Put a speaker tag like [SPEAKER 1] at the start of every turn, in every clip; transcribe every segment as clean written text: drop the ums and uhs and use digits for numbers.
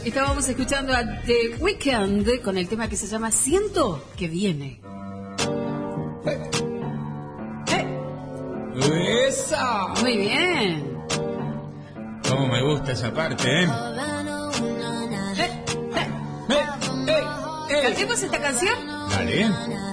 [SPEAKER 1] Estábamos escuchando a The Weeknd con el tema que se llama Siento que viene.
[SPEAKER 2] ¡Esa!
[SPEAKER 1] Muy bien.
[SPEAKER 2] Cómo me gusta esa parte, ¿eh?
[SPEAKER 1] ¿Cantemos esta canción?
[SPEAKER 2] Dale.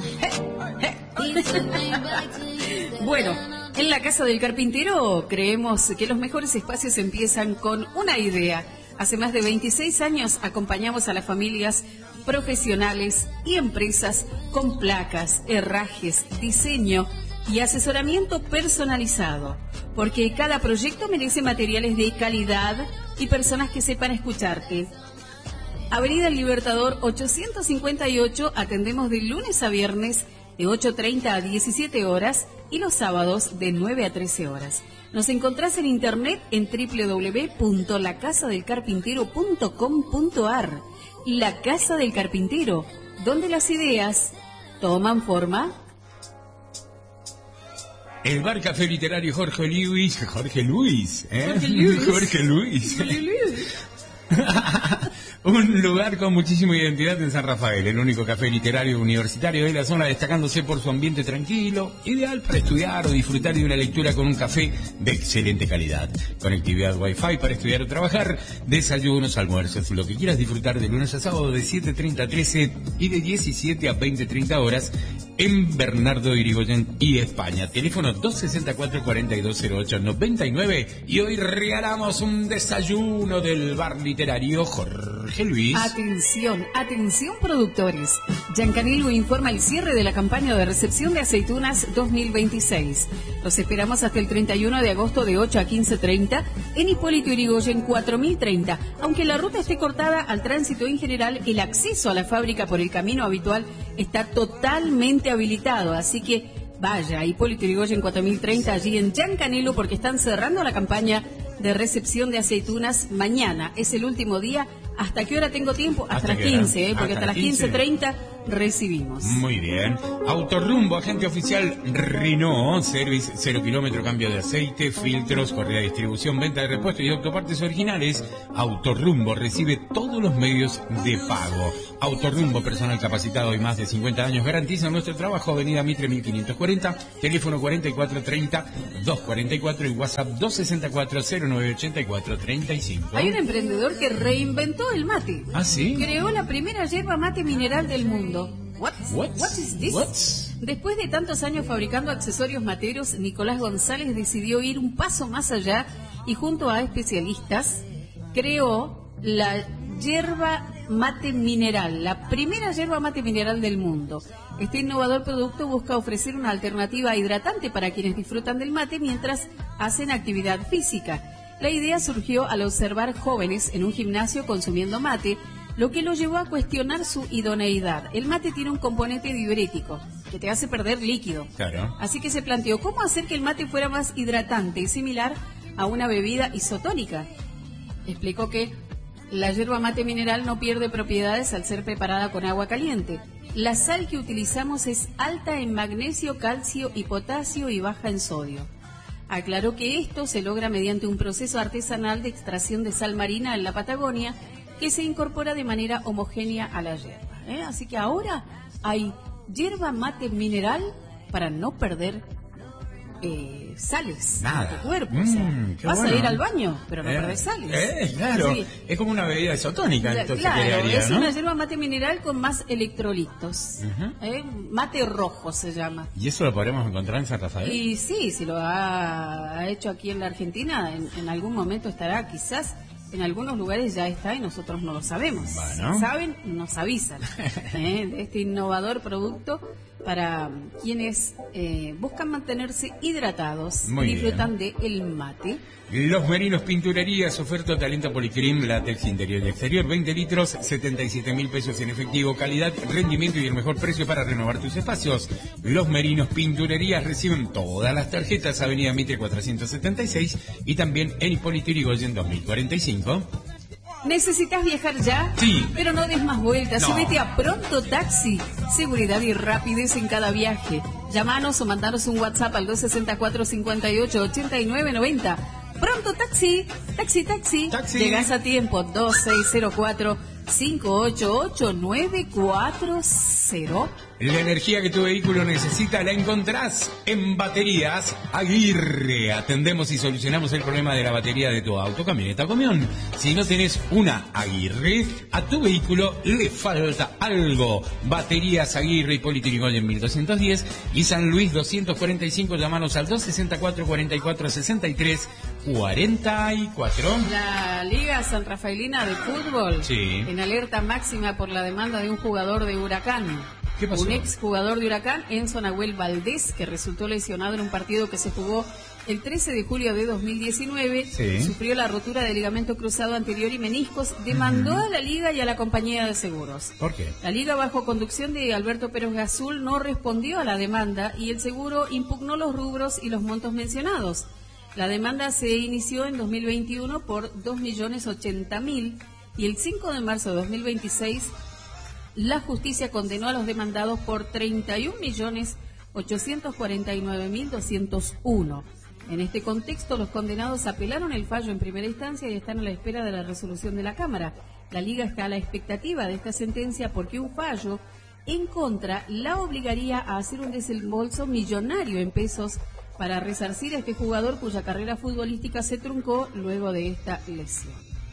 [SPEAKER 1] Bueno, en la Casa del Carpintero creemos que los mejores espacios empiezan con una idea. Hace más de 26 años acompañamos a las familias profesionales y empresas con placas, herrajes, diseño y asesoramiento personalizado, porque cada proyecto merece materiales de calidad y personas que sepan escucharte. Avenida El Libertador 858, atendemos de lunes a viernes de 8:30 a 17 horas y los sábados de 9 a 13 horas. Nos encontrás en internet en www.lacasadelcarpintero.com.ar. La Casa del Carpintero, donde las ideas toman forma.
[SPEAKER 2] El bar Café Literario Jorge Luis. Un lugar con muchísima identidad en San Rafael, el único café literario universitario de la zona, destacándose por su ambiente tranquilo, ideal para estudiar o disfrutar de una lectura con un café de excelente calidad. Conectividad Wi-Fi para estudiar o trabajar, desayunos, almuerzos, lo que quieras disfrutar de lunes a sábado de 7:30 a 13 y de 17 a 20:30 horas en Bernardo Irigoyen y España. Teléfono 264-4208-99 y hoy regalamos un desayuno del bar literario Jorge Luis.
[SPEAKER 1] Atención, atención productores. Giancanilo informa el cierre de la campaña de recepción de aceitunas 2026. Los esperamos hasta el 31 de agosto de 8 a 15:30 en Hipólito Yrigoyen 4030. Aunque la ruta esté cortada al tránsito en general, el acceso a la fábrica por el camino habitual está totalmente habilitado, así que vaya a Hipólito Yrigoyen 4030 allí en Giancanilo, porque están cerrando la campaña de recepción de aceitunas mañana. Es el último día. ¿Hasta qué hora tengo tiempo? Hasta las 15, porque hasta las 15:30 recibimos.
[SPEAKER 2] Muy bien. Autorrumbo, agente oficial Renault, service 0 kilómetro, cambio de aceite, filtros, correa de distribución, venta de repuestos y autopartes originales. Autorrumbo recibe todos los medios de pago. Autorrumbo, personal capacitado y más de 50 años garantiza nuestro trabajo. Avenida Mitre 1540, teléfono 4430-244 y WhatsApp 264-0984-35.
[SPEAKER 1] Hay un emprendedor que reinventó el mate.
[SPEAKER 2] ¿Ah, sí?
[SPEAKER 1] Creó la primera yerba mate mineral del mundo. What is this? Después de tantos años fabricando accesorios materos, Nicolás González decidió ir un paso más allá y junto a especialistas creó la yerba mate mineral, la primera yerba mate mineral del mundo. Este innovador producto busca ofrecer una alternativa hidratante para quienes disfrutan del mate mientras hacen actividad física. La idea surgió al observar jóvenes en un gimnasio consumiendo mate, lo que lo llevó a cuestionar su idoneidad. El mate tiene un componente diurético que te hace perder líquido.
[SPEAKER 2] Claro.
[SPEAKER 1] Así que se planteó cómo hacer que el mate fuera más hidratante y similar a una bebida isotónica. Explicó que la yerba mate mineral no pierde propiedades al ser preparada con agua caliente. La sal que utilizamos es alta en magnesio, calcio y potasio y baja en sodio. Aclaró que esto se logra mediante un proceso artesanal de extracción de sal marina en la Patagonia que se incorpora de manera homogénea a la yerba. Así que ahora hay yerba mate mineral para no perder sales
[SPEAKER 2] nada
[SPEAKER 1] en tu cuerpo. O sea, vas a ir al baño, pero no perdés sales.
[SPEAKER 2] Claro,
[SPEAKER 1] sí.
[SPEAKER 2] Es como una bebida isotónica. Entonces,
[SPEAKER 1] claro,
[SPEAKER 2] quedaría,
[SPEAKER 1] es
[SPEAKER 2] ¿no?
[SPEAKER 1] una yerba mate mineral con más electrolitos. Mate rojo se llama.
[SPEAKER 2] ¿Y eso lo podremos encontrar en San Rafael?
[SPEAKER 1] Y sí, si lo ha hecho aquí en la Argentina, en algún momento estará, quizás en algunos lugares ya está y nosotros no lo sabemos.
[SPEAKER 2] Bueno.
[SPEAKER 1] Si saben, nos avisan de este innovador producto para quienes buscan mantenerse hidratados y disfrutan del mate.
[SPEAKER 2] Los Merinos Pinturerías, oferta talento Policrim, látex interior y exterior, 20 litros, 77.000 pesos en efectivo, calidad, rendimiento y el mejor precio para renovar tus espacios. Los Merinos Pinturerías reciben todas las tarjetas, Avenida Mitre 476 y también en Hipólito Yrigoyen 2045.
[SPEAKER 1] ¿Necesitas viajar ya?
[SPEAKER 2] Sí.
[SPEAKER 1] Pero no des más vueltas.
[SPEAKER 2] No.
[SPEAKER 1] Súbete a Pronto Taxi. Seguridad y rapidez en cada viaje. Llámanos o mandanos un WhatsApp al 264-58-8990. Pronto taxi. Llegas a tiempo, 2604-588-940.
[SPEAKER 2] La energía que tu vehículo necesita la encontrás en Baterías Aguirre. Atendemos y solucionamos el problema de la batería de tu auto, camioneta o camión. Si no tenés una Aguirre, a tu vehículo le falta algo. Baterías Aguirre, Hipólito Yrigoyen 1210 y San Luis 245. Llámanos al 264-44-63-44.
[SPEAKER 1] La Liga San Rafaelina de Fútbol,
[SPEAKER 2] sí,
[SPEAKER 1] en alerta máxima por la demanda de un jugador de Huracán.
[SPEAKER 2] ¿Qué pasó?
[SPEAKER 1] Un exjugador de Huracán, Enzo Nahuel Valdés, que resultó lesionado en un partido que se jugó el 13 de julio de 2019,
[SPEAKER 2] sí,
[SPEAKER 1] sufrió la rotura del ligamento cruzado anterior y meniscos, demandó a la Liga y a la compañía de seguros.
[SPEAKER 2] ¿Por qué?
[SPEAKER 1] La Liga, bajo conducción de Alberto Pérez Gazul, no respondió a la demanda y el seguro impugnó los rubros y los montos mencionados. La demanda se inició en 2021 por 2.080.000 y el 5 de marzo de 2026 la justicia condenó a los demandados por 31.849.201. En este contexto, los condenados apelaron el fallo en primera instancia y están a la espera de la resolución de la Cámara. La Liga está a la expectativa de esta sentencia porque un fallo en contra la obligaría a hacer un desembolso millonario en pesos para resarcir a este jugador cuya carrera futbolística se truncó luego de esta lesión.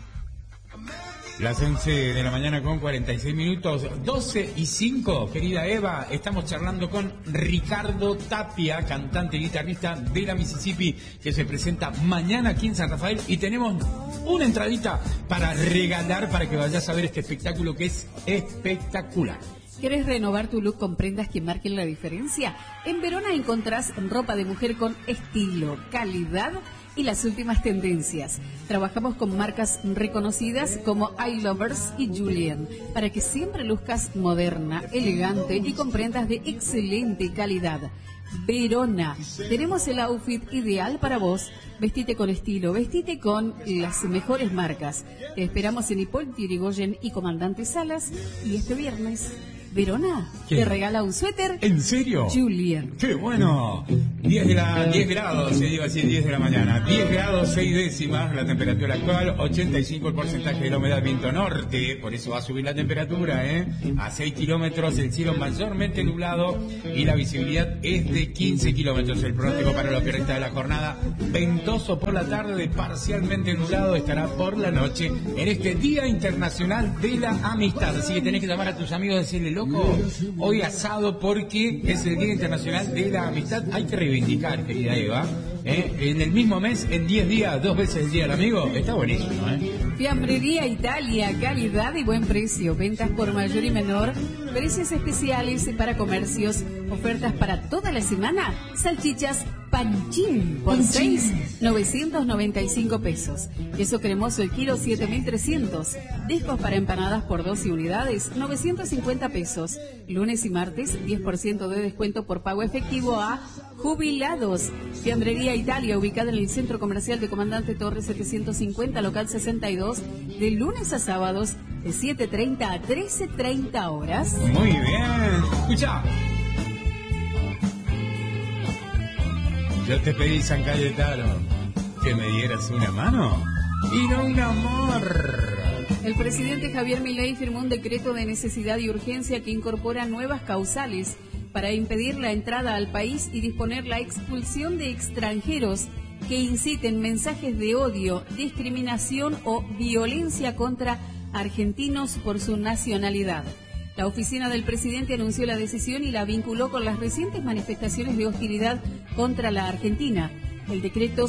[SPEAKER 2] Las 11 de la mañana con 46 minutos, 12:05, querida Eva, estamos charlando con Ricardo Tapia, cantante y guitarrista de la Mississippi, que se presenta mañana aquí en San Rafael, y tenemos una entradita para regalar para que vayas a ver este espectáculo que es espectacular.
[SPEAKER 1] ¿Quieres renovar tu look con prendas que marquen la diferencia? En Verona encontrás ropa de mujer con estilo, calidad y las últimas tendencias. Trabajamos con marcas reconocidas como I Lovers y Julian para que siempre luzcas moderna, elegante y con prendas de excelente calidad. Verona, tenemos el outfit ideal para vos. Vestite con estilo, vestite con las mejores marcas. Te esperamos en Hipólito Yrigoyen y Comandante Salas, y este viernes Verona
[SPEAKER 2] ¿qué?
[SPEAKER 1] Te regala un suéter.
[SPEAKER 2] ¿En serio?
[SPEAKER 1] Julian.
[SPEAKER 2] ¡Qué bueno! 10 grados, se iba a decir 10 de la mañana. 10 grados, 6 décimas la temperatura actual, 85 el porcentaje de la humedad, viento norte, por eso va a subir la temperatura, a 6 kilómetros, el cielo mayormente nublado y la visibilidad es de 15 kilómetros. El pronóstico para lo que resta de la jornada, ventoso por la tarde, parcialmente nublado, estará por la noche en este Día Internacional de la Amistad. Así que tenés que llamar a tus amigos y decirle, loco, hoy asado porque es el Día Internacional de la Amistad. Hay que reivindicar, querida Eva, en el mismo mes, en 10 días, 2 veces el Día del Amigo. Está buenísimo,
[SPEAKER 1] Fiambrería Italia, calidad y buen precio. Ventas por mayor y menor, precios especiales para comercios, ofertas para toda la semana. Salchichas Panchín por 6.995 pesos. Queso cremoso el kilo 7.300. Discos para empanadas por 12 unidades, 950 pesos. Lunes y martes, 10% de descuento por pago efectivo a jubilados. Fiambrería Italia, ubicada en el Centro Comercial de Comandante Torres 750, local 62, de lunes a sábados, de 7:30 a 13:30 horas.
[SPEAKER 2] Muy bien. Escucha. Yo te pedí, San Cayetano, que me dieras una mano y no un amor.
[SPEAKER 1] El presidente Javier Milei firmó un decreto de necesidad y urgencia que incorpora nuevas causales para impedir la entrada al país y disponer la expulsión de extranjeros que inciten mensajes de odio, discriminación o violencia contra argentinos por su nacionalidad. La oficina del presidente anunció la decisión y la vinculó con las recientes manifestaciones de hostilidad contra la Argentina. El decreto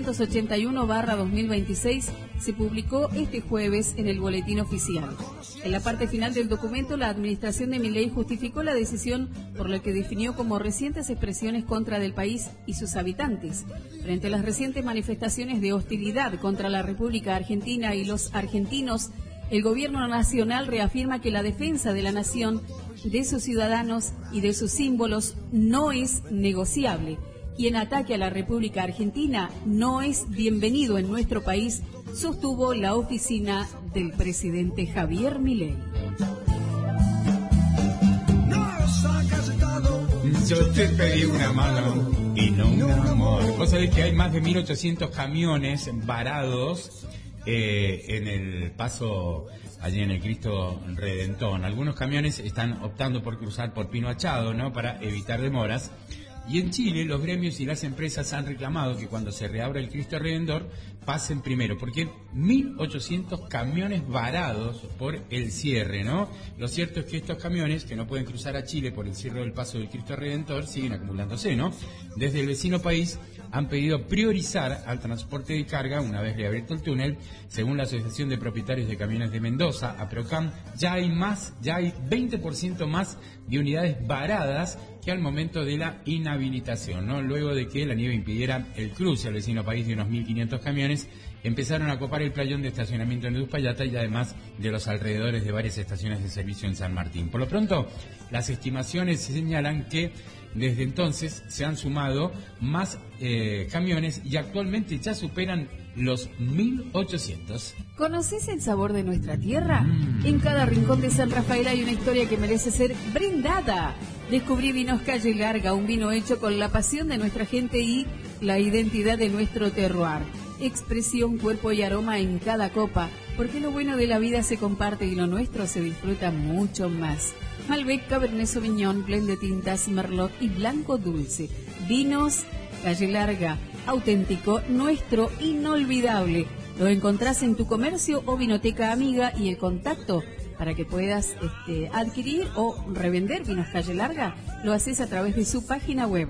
[SPEAKER 1] 681/2026 se publicó este jueves en el Boletín Oficial. En la parte final del documento, la administración de Milei justificó la decisión por la que definió como recientes expresiones contra del país y sus habitantes. Frente a las recientes manifestaciones de hostilidad contra la República Argentina y los argentinos, el gobierno nacional reafirma que la defensa de la nación, de sus ciudadanos y de sus símbolos no es negociable. Quien ataque a la República Argentina no es bienvenido en nuestro país, sostuvo la oficina del presidente Javier Milei.
[SPEAKER 2] Yo te pedí una mano y no un amor. Vos sabés que hay más de 1.800 camiones varados en el paso allí en el Cristo Redentor. Algunos camiones están optando por cruzar por Pino Achado, ¿no?, para evitar demoras. Y en Chile los gremios y las empresas han reclamado que cuando se reabra el Cristo Redentor pasen primero, porque hay 1.800 camiones varados por el cierre, ¿no? Lo cierto es que estos camiones que no pueden cruzar a Chile por el cierre del paso del Cristo Redentor siguen acumulándose, ¿no? Desde el vecino país han pedido priorizar al transporte de carga una vez reabierto el túnel. Según la Asociación de Propietarios de Camiones de Mendoza, APROCAM, ya hay 20% más de unidades varadas que al momento de la inhabilitación, ¿no? Luego de que la nieve impidiera el cruce al vecino país de unos 1.500 camiones, empezaron a copar el playón de estacionamiento en Uspallata y además de los alrededores de varias estaciones de servicio en San Martín. Por lo pronto, las estimaciones señalan que desde entonces se han sumado más camiones y actualmente ya superan los 1.800.
[SPEAKER 1] ¿Conoces el sabor de nuestra tierra? En cada rincón de San Rafael hay una historia que merece ser brindada. Descubrí Vinos Calle Larga, un vino hecho con la pasión de nuestra gente y la identidad de nuestro terroir. Expresión, cuerpo y aroma en cada copa, porque lo bueno de la vida se comparte y lo nuestro se disfruta mucho más. Malbec, Cabernet Sauvignon, blend de tintas, Merlot y blanco dulce. Vinos Calle Larga, auténtico, nuestro, inolvidable. Lo encontrás en tu comercio o vinoteca amiga, y el contacto para que puedas adquirir o revender Vinos Calle Larga lo haces a través de su página web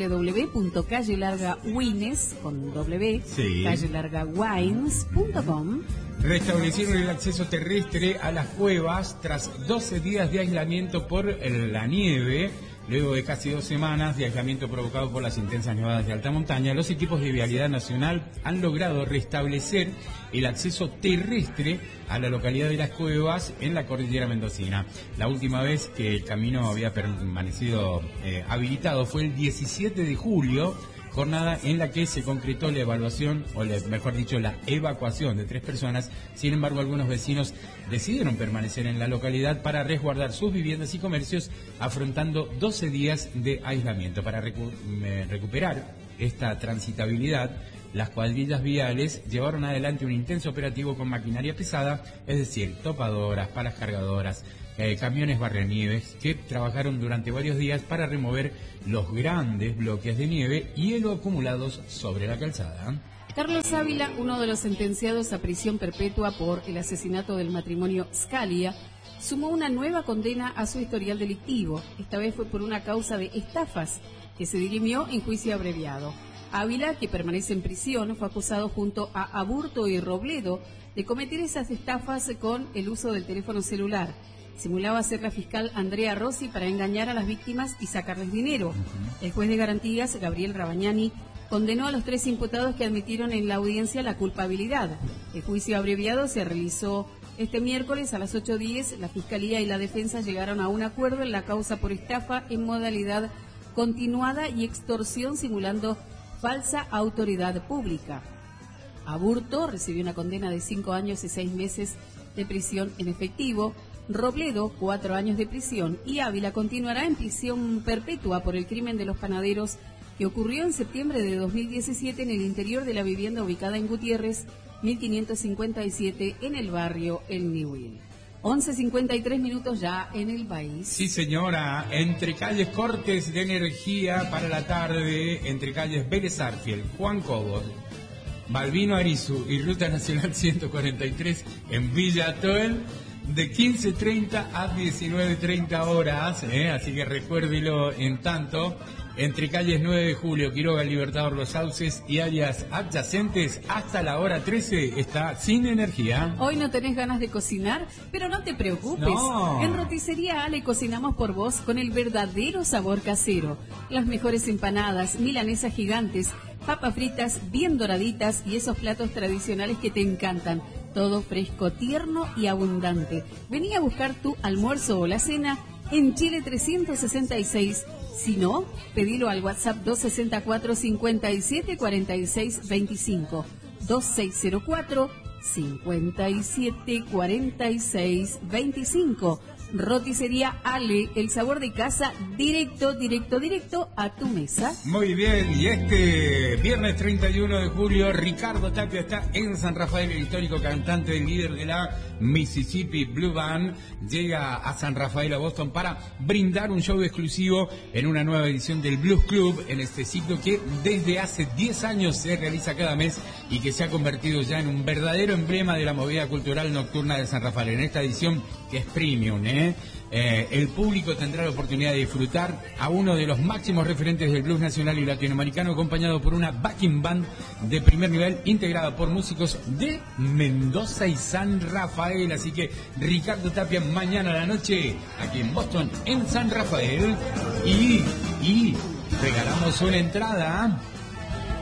[SPEAKER 1] www.callelargawines con w, sí, callelargawines.com.
[SPEAKER 2] Restablecieron el acceso terrestre a las cuevas tras 12 días de aislamiento por la nieve. Luego de casi 2 semanas de aislamiento provocado por las intensas nevadas de alta montaña, los equipos de Vialidad Nacional han logrado restablecer el acceso terrestre a la localidad de Las Cuevas en la cordillera mendocina. La última vez que el camino había permanecido habilitado fue el 17 de julio, jornada en la que se concretó la evaluación, mejor dicho, la evacuación de 3 personas. Sin embargo, algunos vecinos decidieron permanecer en la localidad para resguardar sus viviendas y comercios, afrontando 12 días de aislamiento. Para recuperar esta transitabilidad, las cuadrillas viales llevaron adelante un intenso operativo con maquinaria pesada, es decir, topadoras, palas cargadoras, camiones barrenieves, que trabajaron durante varios días para remover los grandes bloques de nieve y hielo acumulados sobre la calzada.
[SPEAKER 1] Carlos Ávila, uno de los sentenciados a prisión perpetua por el asesinato del matrimonio Scalia, sumó una nueva condena a su historial delictivo. Esta vez fue por una causa de estafas que se dirimió en juicio abreviado. Ávila, que permanece en prisión, fue acusado junto a Aburto y Robledo de cometer esas estafas con el uso del teléfono celular. Simulaba ser la fiscal Andrea Rossi para engañar a las víctimas y sacarles dinero. El juez de garantías, Gabriel Rabagnani, condenó a los 3 imputados que admitieron en la audiencia la culpabilidad. El juicio abreviado se realizó este miércoles a las 8:10. La Fiscalía y la Defensa llegaron a un acuerdo en la causa por estafa en modalidad continuada y extorsión simulando falsa autoridad pública. Aburto recibió una condena de 5 años y 6 meses de prisión en efectivo. Robledo, 4 años de prisión, y Ávila continuará en prisión perpetua por el crimen de los panaderos que ocurrió en septiembre de 2017 en el interior de la vivienda ubicada en Gutiérrez, 1557, en el barrio El Niwil. 11:53 minutos ya en el país.
[SPEAKER 2] Sí, señora, entre calles cortes de energía para la tarde, entre calles Vélez Arfiel, Juan Cobos, Balbino Arizu y Ruta Nacional 143 en Villa Atoel, de 15:30 a 19:30 horas, así que recuérdelo en tanto. Entre calles 9 de Julio, Quiroga, Libertador, Los Sauces y áreas adyacentes, hasta la hora 13 está sin energía.
[SPEAKER 1] Hoy no tenés ganas de cocinar, pero no te preocupes.
[SPEAKER 2] No.
[SPEAKER 1] En Roticería Ale cocinamos por vos con el verdadero sabor casero. Las mejores empanadas, milanesas gigantes, papas fritas bien doraditas y esos platos tradicionales que te encantan. Todo fresco, tierno y abundante. Vení a buscar tu almuerzo o la cena en Chile 366. Si no, pedilo al WhatsApp 264 57 46 25, 2604 57 46 25. Roticería Ale, el sabor de casa directo a tu mesa.
[SPEAKER 2] Muy bien, y este viernes 31 de julio, Ricardo Tapia está en San Rafael, el histórico cantante, el líder de la Mississippi Blue Band, llega a San Rafael, a Boston, para brindar un show exclusivo en una nueva edición del Blues Club, en este ciclo que desde hace 10 años se realiza cada mes y que se ha convertido ya en un verdadero emblema de la movida cultural nocturna de San Rafael. En esta edición, que es premium, el público tendrá la oportunidad de disfrutar a uno de los máximos referentes del blues nacional y latinoamericano, acompañado por una backing band de primer nivel integrada por músicos de Mendoza y San Rafael. Así que Ricardo Tapia mañana a la noche aquí en Boston, en San Rafael, y regalamos una entrada